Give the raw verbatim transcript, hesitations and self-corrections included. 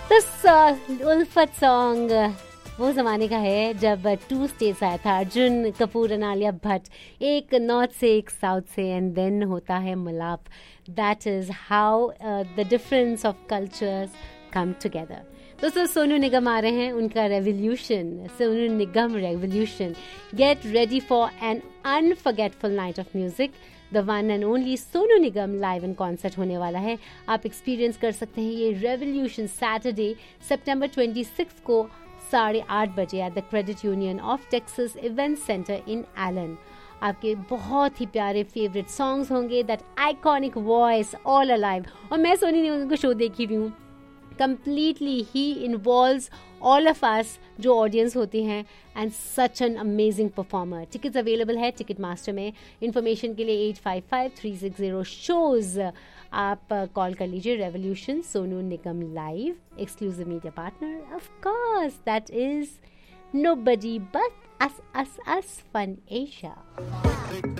तो स- उल्फत सॉन्ग वो ज़माने का है जब टू स्टेट्स आया था, अर्जुन कपूर और आलिया भट्ट, एक नॉर्थ से एक साउथ से, एंड देन होता है मिलाप. That is how the difference of cultures come together. दोस्तों सोनू निगम आ रहे हैं, उनका revolution, Sonu Nigam revolution. Get ready for an अनफॉरगेटफुल night of music. The one and only Sonu Nigam live in concert होने वाला है. आप एक्सपीरियंस कर सकते हैं ये रेवोल्यूशन सैटरडे सितंबर ट्वेंटी सिक्स को साढ़े आठ बजे at the credit union of Texas event centre in Elon. आपके बहुत ही प्यारे फेवरेट सॉन्ग्स होंगे, that iconic voice all alive. और मैं सोनी निगम को शो देखी हुई हूँ completely. He involves all of us जो ऑडियंस होती हैं, and such an amazing performer. Tickets available है टिकट मास्टर में. इन्फॉर्मेशन के लिए eight five five three six zero shows आप कॉल कर लीजिए. Revolution Sonu Nigam live, exclusive media partner of course that is nobody but us us us Fun Asia.